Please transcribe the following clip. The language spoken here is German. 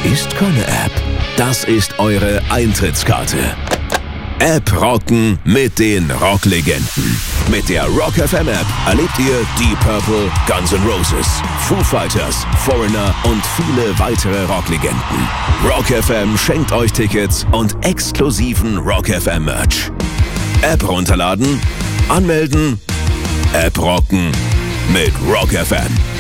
ist keine App. Das ist eure Eintrittskarte. App rocken mit den Rocklegenden. Mit der Rock FM App erlebt ihr Deep Purple, Guns N' Roses, Foo Fighters, Foreigner und viele weitere Rocklegenden. Rock FM schenkt euch Tickets und exklusiven Rock FM Merch. App runterladen, anmelden, App rocken mit Rock FM.